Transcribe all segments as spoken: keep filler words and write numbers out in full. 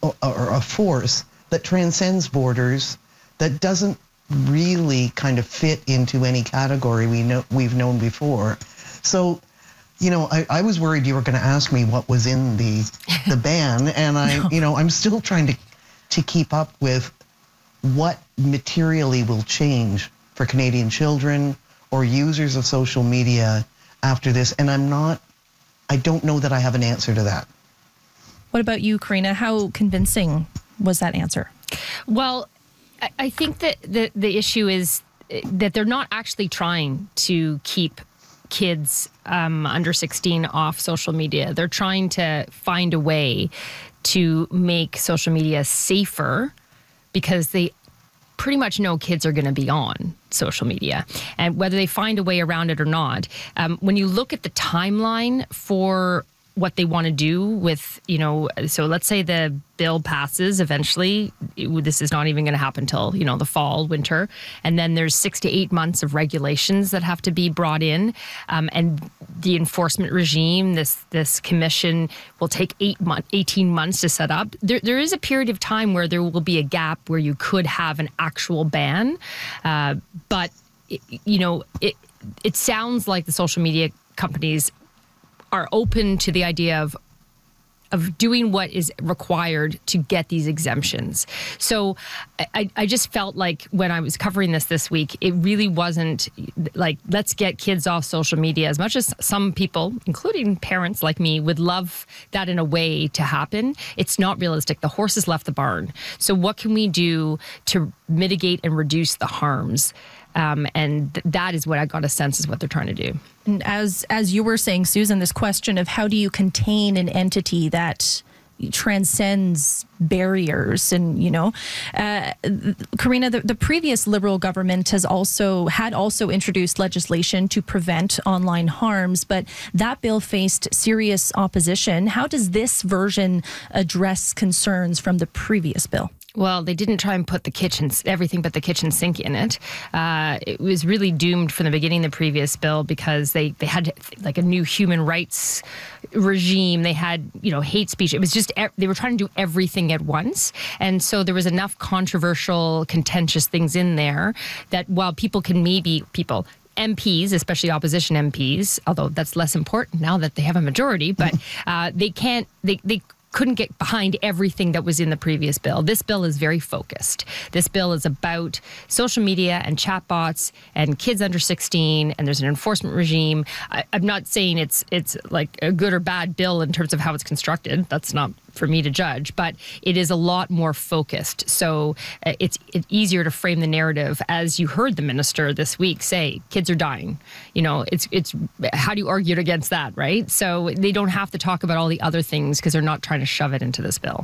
or a force that transcends borders, that doesn't really kind of fit into any category we know we've known before. So, you know, I, I was worried you were going to ask me what was in the the ban, and I, no. you know, I'm still trying to to keep up with what materially will change for Canadian children or users of social media after this, and I'm not, I don't know that I have an answer to that. What about you, Karina? How convincing was that answer? Well, I think that the, the issue is that they're not actually trying to keep kids um, under sixteen off social media. They're trying to find a way to make social media safer because they pretty much know kids are going to be on social media. And whether they find a way around it or not, um, when you look at the timeline for what they want to do with, you know, so let's say the bill passes eventually. This is not even going to happen until, you know, the fall, winter. And then there's six to eight months of regulations that have to be brought in. Um, and the enforcement regime, this this commission will take eight month, eighteen months to set up. There, there is a period of time where there will be a gap where you could have an actual ban. Uh, but, it, you know, it it sounds like the social media companies are open to the idea of of doing what is required to get these exemptions. So I, I just felt like when I was covering this this week, it really wasn't like, let's get kids off social media. As much as some people, including parents like me, would love that in a way to happen, it's not realistic. The horse has left the barn. So what can we do to mitigate and reduce the harms? Um, and th- that is what I got a sense is what they're trying to do. And as as you were saying, Susan, this question of how do you contain an entity that transcends barriers, and you know, uh, Karina, the, the previous Liberal government has also had also introduced legislation to prevent online harms, but that bill faced serious opposition. How does this version address concerns from the previous bill? Well, they didn't try and put the kitchen, everything but the kitchen sink in it. Uh, it was really doomed from the beginning, the previous bill, because they, they had like a new human rights regime. They had, you know, hate speech. It was just, they were trying to do everything at once. And so there was enough controversial, contentious things in there that while people can maybe, people, M Ps, especially opposition M Ps, although that's less important now that they have a majority, but uh, they can't, they, they couldn't get behind everything that was in the previous bill. This bill is very focused. This bill is about social media and chatbots and kids under sixteen, and there's an enforcement regime. I, I'm not saying it's it's like a good or bad bill in terms of how it's constructed. That's not for me to judge, but it is a lot more focused. So uh, it's, it's easier to frame the narrative, as you heard the minister this week say, kids are dying. You know, it's it's how do you argue against that, right? So they don't have to talk about all the other things because they're not trying to shove it into this bill.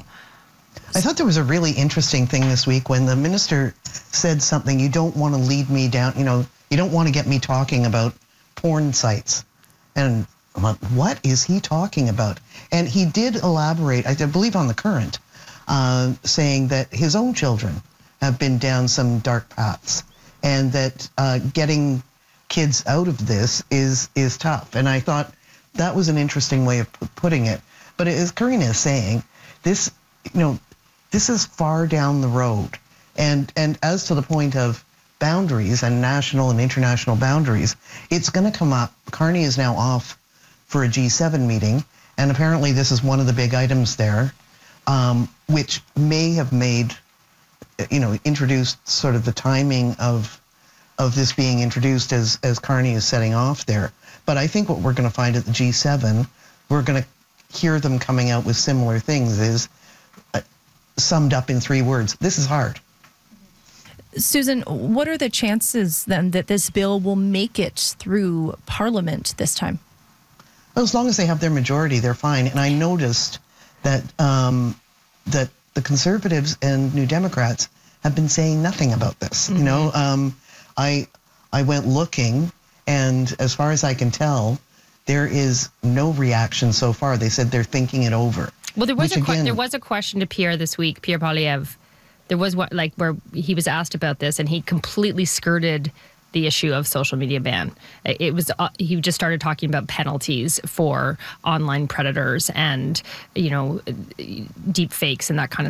I thought there was a really interesting thing this week when the minister said something, you don't want to lead me down, you know, you don't want to get me talking about porn sites. And I'm like, what is he talking about? And he did elaborate, I believe on The Current, uh, saying that his own children have been down some dark paths and that uh, getting kids out of this is is tough. And I thought that was an interesting way of p- putting it. But as Karina is saying, this, you know, this is far down the road. And, and as to the point of boundaries and national and international boundaries, it's going to come up. Carney is now off for a G seven meeting, and apparently this is one of the big items there, um, which may have made, you know, introduced sort of the timing of of this being introduced as, as Carney is setting off there. But I think what we're going to find at the G seven, we're going to hear them coming out with similar things, is uh, summed up in three words. This is hard. Susan, what are the chances then that this bill will make it through Parliament this time? Well, as long as they have their majority, they're fine. And I noticed that um, that the Conservatives and New Democrats have been saying nothing about this. Mm-hmm. You know, um, I I went looking, and as far as I can tell, there is no reaction so far. They said they're thinking it over. Well, there was Which, a que- again, there was a question to Pierre this week, Pierre Poilievre. There was what like where he was asked about this, and he completely skirted the issue of social media ban. It was uh, he just started talking about penalties for online predators and, you know, deep fakes and that kind of